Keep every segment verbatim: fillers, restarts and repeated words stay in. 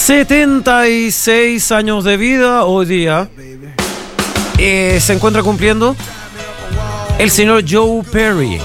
setenta y seis años de vida hoy día. Eh, se encuentra cumpliendo el señor Joe Perry.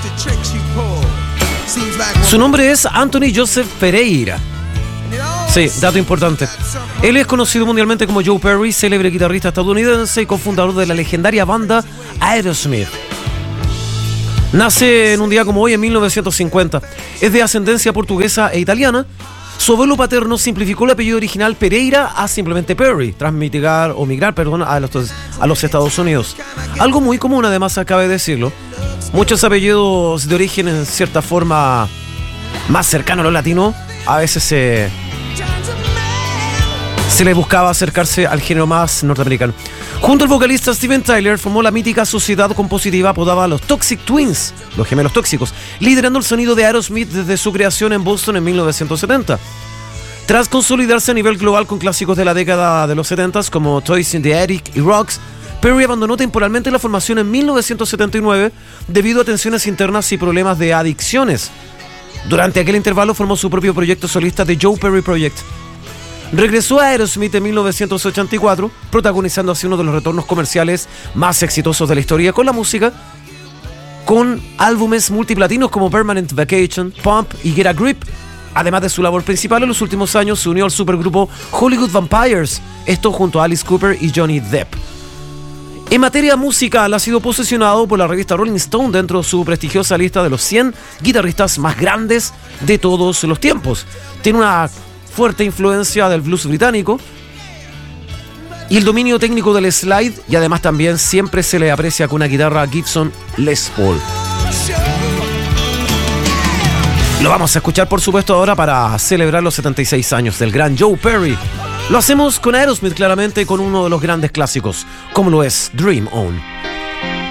Su nombre es Anthony Joseph Pereira. Sí, dato importante. Él es conocido mundialmente como Joe Perry, célebre guitarrista estadounidense y cofundador de la legendaria banda Aerosmith. Nace en un día como hoy en mil novecientos cincuenta. Es de ascendencia portuguesa e italiana. Su abuelo paterno simplificó el apellido original Pereira a simplemente Perry, tras mitigar o migrar, perdón, a los, a los Estados Unidos. Algo muy común, además, cabe decirlo. Muchos apellidos de origen, en cierta forma, más cercano a lo latino, a veces se, se le buscaba acercarse al género más norteamericano. Junto al vocalista Steven Tyler formó la mítica sociedad compositiva apodada los Toxic Twins, los gemelos tóxicos, liderando el sonido de Aerosmith desde su creación en Boston en mil novecientos setenta. Tras consolidarse a nivel global con clásicos de la década de los setenta como Toys in the Attic y Rocks, Perry abandonó temporalmente la formación en mil novecientos setenta y nueve debido a tensiones internas y problemas de adicciones. Durante aquel intervalo formó su propio proyecto solista The Joe Perry Project. Regresó a Aerosmith en mil novecientos ochenta y cuatro, protagonizando así uno de los retornos comerciales más exitosos de la historia con la música, con álbumes multiplatinos como Permanent Vacation, Pump y Get a Grip. Además de su labor principal, en los últimos años se unió al supergrupo Hollywood Vampires, esto junto a Alice Cooper y Johnny Depp. En materia musical, ha sido posicionado por la revista Rolling Stone dentro de su prestigiosa lista de los cien guitarristas más grandes de todos los tiempos. Tiene una fuerte influencia del blues británico y el dominio técnico del slide, y además también siempre se le aprecia con una guitarra Gibson Les Paul. Lo vamos a escuchar, por supuesto, ahora para celebrar los setenta y seis años del gran Joe Perry. Lo hacemos con Aerosmith, claramente, con uno de los grandes clásicos, como lo es Dream On.